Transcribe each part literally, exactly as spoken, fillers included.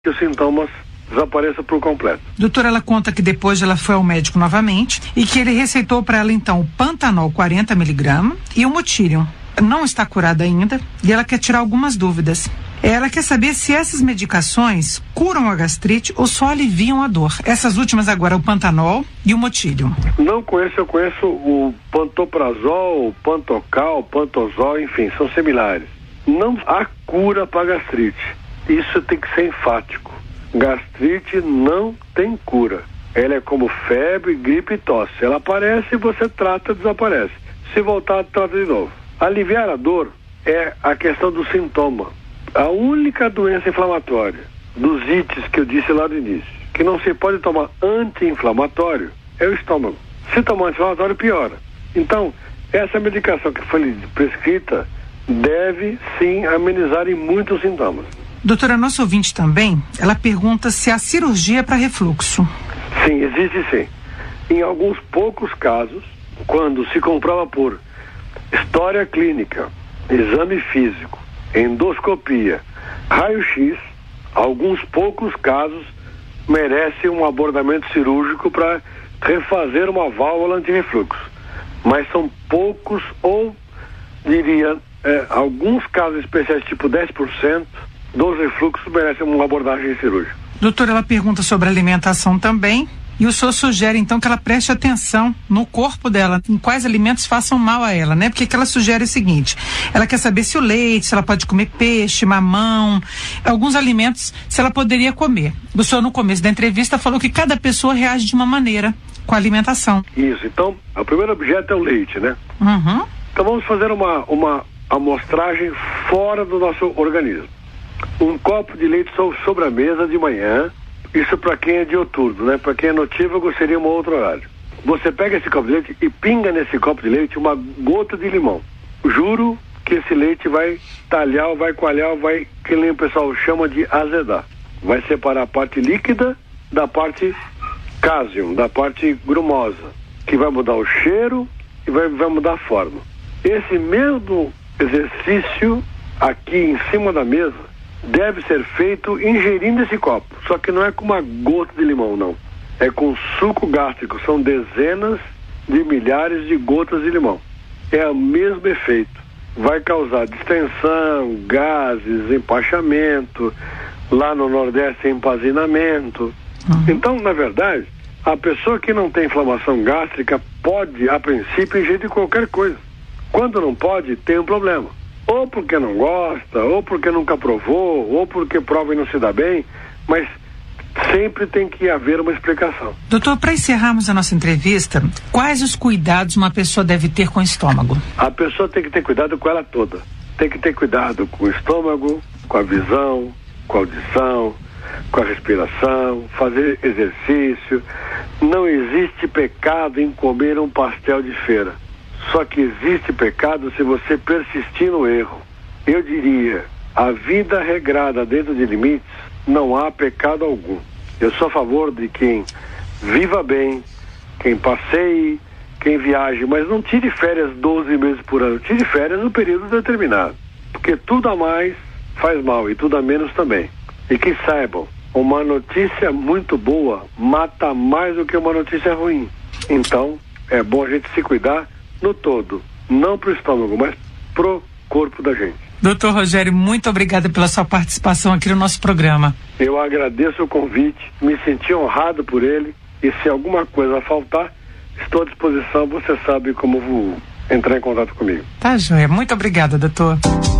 que os sintomas desapareçam por completo. Doutora, ela conta que depois ela foi ao médico novamente e que ele receitou para ela então o Pantanol quarenta miligramas e o Motirium. Não está curada ainda e ela quer tirar algumas dúvidas. Ela quer saber se essas medicações curam a gastrite ou só aliviam a dor. Essas últimas agora, o Pantanol e o Motirium. Não conheço, eu conheço o Pantoprazol, o Pantocal, o Pantozol, enfim, são similares. Não há cura para gastrite. Isso tem que ser enfático. Gastrite não tem cura. Ela é como febre, gripe e tosse. Ela aparece, você trata, desaparece. Se voltar, trata de novo. Aliviar a dor é a questão do sintoma. A única doença inflamatória dos ites que eu disse lá no início, que não se pode tomar anti-inflamatório, é o estômago. Se tomar anti-inflamatório, piora. Então, essa medicação que foi prescrita deve sim amenizar em muitos sintomas. Doutora, nossa ouvinte também, ela pergunta se há cirurgia para refluxo. Sim, existe sim. Em alguns poucos casos, quando se comprova por história clínica, exame físico, endoscopia, raio-x, alguns poucos casos merecem um abordamento cirúrgico para refazer uma válvula anti-refluxo. Mas são poucos ou, diria, é, alguns casos especiais, tipo dez por cento dos refluxos merecem uma abordagem cirúrgica. Doutora, ela pergunta sobre alimentação também. E o senhor sugere, então, que ela preste atenção no corpo dela, em quais alimentos façam mal a ela, né? Porque que ela sugere o seguinte, ela quer saber se o leite, se ela pode comer peixe, mamão, alguns alimentos, se ela poderia comer. O senhor, no começo da entrevista, falou que cada pessoa reage de uma maneira com a alimentação. Isso, então, o primeiro objeto é o leite, né? Uhum. Então vamos fazer uma, uma amostragem fora do nosso organismo. Um copo de leite sobre a mesa de manhã. Isso para quem é dioturno, né? Para quem é notívago seria um outro horário. Você pega esse copo de leite e pinga nesse copo de leite uma gota de limão. Juro que esse leite vai talhar, vai coalhar, vai, que nem o pessoal chama de azedar. Vai separar a parte líquida da parte cásium, da parte grumosa, que vai mudar o cheiro e vai, vai mudar a forma. Esse mesmo exercício aqui em cima da mesa deve ser feito ingerindo esse copo, só que não é com uma gota de limão, não. É com suco gástrico, são dezenas de milhares de gotas de limão. É o mesmo efeito. Vai causar distensão, gases, empachamento, lá no Nordeste empazinamento. Uhum. Então, na verdade, a pessoa que não tem inflamação gástrica pode, a princípio, ingerir qualquer coisa. Quando não pode, tem um problema. Ou porque não gosta, ou porque nunca provou, ou porque prova e não se dá bem, mas sempre tem que haver uma explicação. Doutor, para encerrarmos a nossa entrevista, quais os cuidados uma pessoa deve ter com o estômago? A pessoa tem que ter cuidado com ela toda. Tem que ter cuidado com o estômago, com a visão, com a audição, com a respiração, fazer exercício. Não existe pecado em comer um pastel de feira. Só que existe pecado se você persistir no erro. Eu diria, a vida regrada dentro de limites, não há pecado algum. Eu sou a favor de quem viva bem, quem passeie, quem viaje, mas não tire férias doze meses por ano, tire férias no período determinado. Porque tudo a mais faz mal e tudo a menos também. E que saibam, uma notícia muito boa mata mais do que uma notícia ruim. Então, é bom a gente se cuidar no todo, não pro estômago, mas pro corpo da gente. Doutor Rogério, muito obrigada pela sua participação aqui no nosso programa. Eu agradeço o convite, me senti honrado por ele, e se alguma coisa faltar, estou à disposição, você sabe como vou entrar em contato comigo. Tá, joia. Muito obrigada, doutor.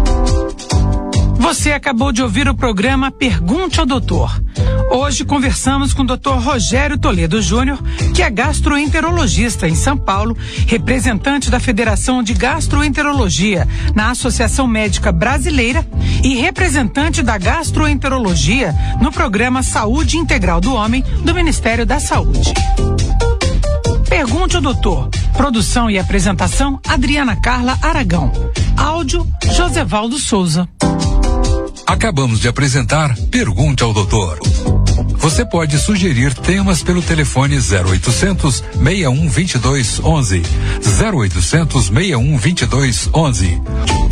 Você acabou de ouvir o programa Pergunte ao Doutor. Hoje conversamos com o doutor Rogério Toledo Júnior, que é gastroenterologista em São Paulo, representante da Federação de Gastroenterologia na Associação Médica Brasileira e representante da gastroenterologia no programa Saúde Integral do Homem do Ministério da Saúde. Pergunte ao Doutor. Produção e apresentação Adriana Carla Aragão. Áudio Josevaldo Souza. Acabamos de apresentar Pergunte ao Doutor. Você pode sugerir temas pelo telefone zero oitocentos, seis um dois dois, onze. zero oitocentos, seis um dois dois, onze.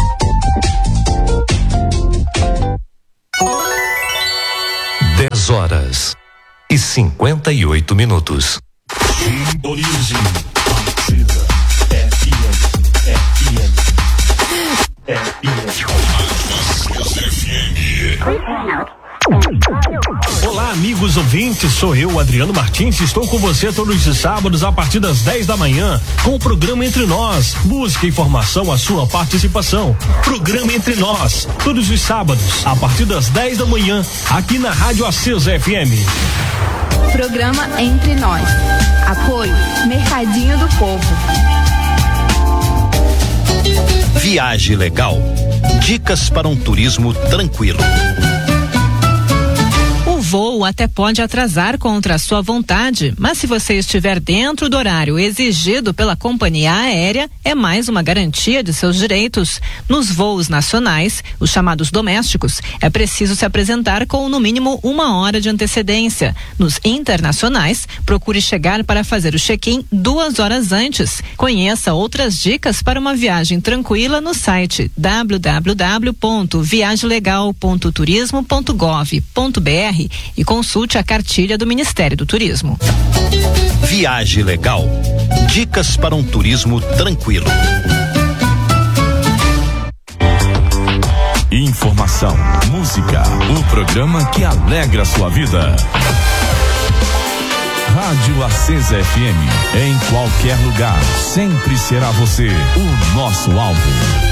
dez horas e cinquenta e oito minutos. Sintonize Atlântida F M, F M, F M. Olá, amigos ouvintes, sou eu, Adriano Martins, estou com você todos os sábados a partir das dez da manhã com o programa Entre Nós. Música, informação, a sua participação. Programa Entre Nós, todos os sábados a partir das dez da manhã aqui na Rádio Acesa F M. Programa Entre Nós. Apoio Mercadinho do Povo. Viagem Legal. Dicas para um turismo tranquilo. O voo até pode atrasar contra a sua vontade, mas se você estiver dentro do horário exigido pela companhia aérea, é mais uma garantia de seus direitos. Nos voos nacionais, os chamados domésticos, é preciso se apresentar com no mínimo uma hora de antecedência. Nos internacionais, procure chegar para fazer o check-in duas horas antes. Conheça outras dicas para uma viagem tranquila no site w w w ponto viagelegal ponto turismo ponto gov ponto b r e consulte a cartilha do Ministério do Turismo. Viagem Legal. Dicas para um turismo tranquilo. Informação, música, o programa que alegra a sua vida. Rádio Acesa F M, em qualquer lugar, sempre será você o nosso alvo.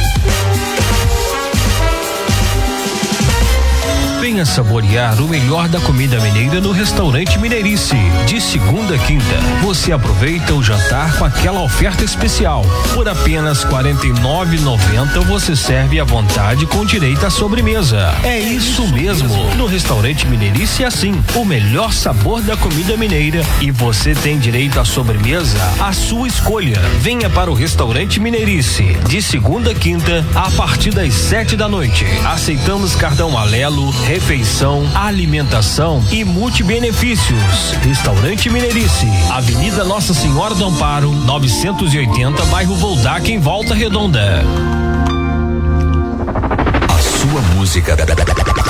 Venha saborear o melhor da comida mineira no restaurante Mineirice. De segunda a quinta, você aproveita o jantar com aquela oferta especial. Por apenas quarenta e nove reais e noventa centavos você serve à vontade com direito à sobremesa. É isso mesmo. No restaurante Mineirice é assim, o melhor sabor da comida mineira e você tem direito à sobremesa à sua escolha. Venha para o restaurante Mineirice. De segunda a quinta, a partir das sete da noite. Aceitamos cartão Alelo, refeição, alimentação e multibenefícios. Restaurante Mineirice, Avenida Nossa Senhora do Amparo, novecentos e oitenta, bairro Voldac, em Volta Redonda. A sua música